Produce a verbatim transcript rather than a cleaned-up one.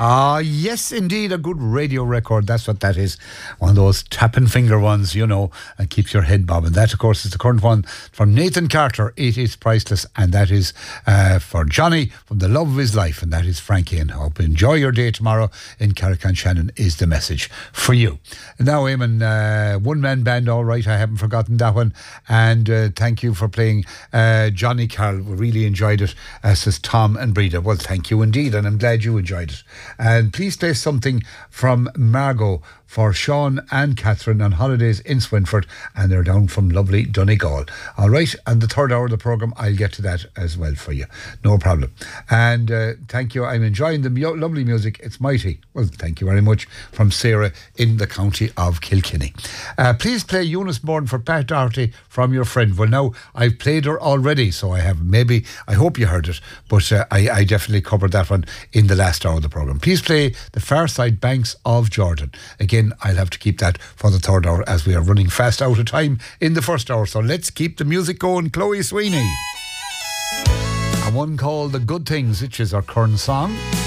Ah, yes, indeed, a good radio record. That's what that is. One of those tapping finger ones, you know, and keeps your head bobbing. That, of course, is the current one from Nathan Carter. It is priceless, and that is uh, for Johnny from the love of his life, and that is Frankie. And I hope you enjoy your day tomorrow in Carrick Shannon is the message for you. Now, Eamon, uh, one man band, all right. I haven't forgotten that one, and uh, thank you for playing uh, Johnny Carl. We really enjoyed it. Uh, says Tom and Breda. Well, thank you indeed, and I'm glad you enjoyed it. And please play something from Margot for Sean and Catherine on holidays in Swinford, and they're down from lovely Donegal. All right, and the third hour of the programme, I'll get to that as well for you. No problem. And uh, thank you. I'm enjoying the mu- lovely music. It's mighty. Well, thank you very much from Sarah in the county of Kilkenny. Uh, please play Eunice Bourne for Pat Doherty from your friend. Well, now, I've played her already, so I have maybe, I hope you heard it, but uh, I, I definitely covered that one in the last hour of the programme. Please play The Far Side Banks of Jordan. Again, I'll have to keep that for the third hour as we are running fast out of time in the first hour. So let's keep the music going. Chloe Sweeney. And one called The Good Things, which is our current song.